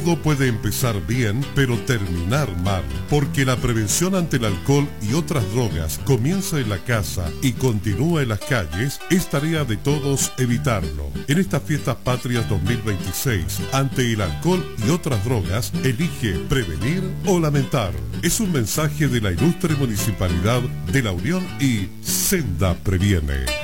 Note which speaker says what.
Speaker 1: Todo puede empezar bien, pero terminar mal, porque la prevención ante el alcohol y otras drogas comienza en la casa y continúa en las calles. Es tarea de todos evitarlo. En estas fiestas patrias 2026, ante el alcohol y otras drogas, elige prevenir o lamentar. Es un mensaje de la ilustre Municipalidad de La Unión y Senda Previene.